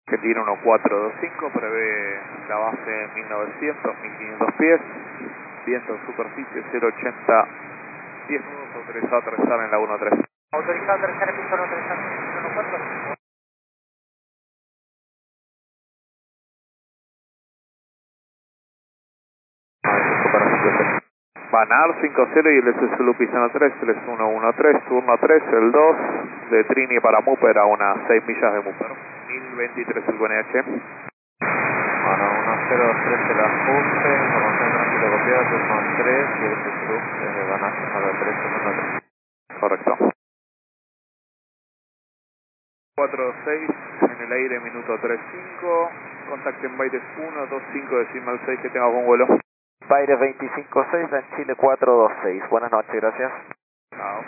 Argentina 1425, prevé la base 1900, 1500 pies, viento en superficie 080, 10 nudos, autorizado a aterrizar en la 13. Autorizado a aterrizar en piso 135. Banar 50 y el SS Lupi 3, el S113, turno 3, el 2, de Trini para Mupper a unas 6 millas de Mupper. 1023 el QNH. Bueno, 1023 el ajuste, información tranquila copiada, turno 3 y el SS Lupi desde Banar 03, turno 3. Correcto. 46 en el aire, minuto 35, contacto en Baires 125 decimal 6, que tenga buen vuelo. Baires 256 en Chile 426, buenas noches, gracias.